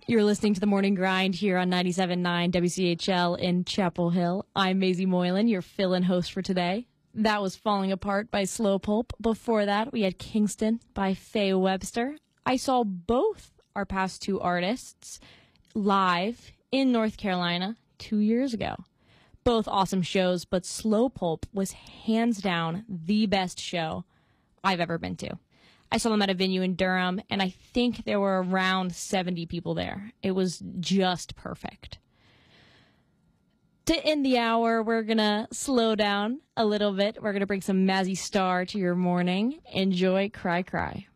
You're listening to The Morning Grind here on 97.9 WCHL in Chapel Hill. I'm Maisie Moylan, your fill-in host for today. That was Falling Apart by Slow Pulp. Before that, we had Kingston by Faye Webster. I saw both our past two artists live in North Carolina 2 years ago. Both awesome shows, but Slow Pulp was hands down the best show I've ever been to. I saw them at a venue in Durham, and I think there were around 70 people there. It was just perfect. To end the hour, we're going to slow down a little bit. We're going to bring some Mazzy Star to your morning. Enjoy Cry Cry.